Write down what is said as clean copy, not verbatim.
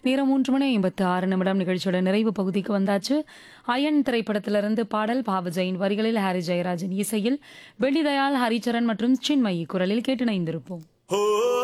நேரம் 3:56 நிகழ்ச்சியோட நிறைவு பகுதிக்கு வந்தாச்சு. அயன் திரைப்படத்திலிருந்து பாடல் பாவஜெயின் வரிகளில் ஹாரி ஜெயராஜன் இசையில் வெள்ளிதயாள், ஹரிச்சரன் மற்றும் சின்மயி குரலில் கேட்டு இணைந்திருப்போம்.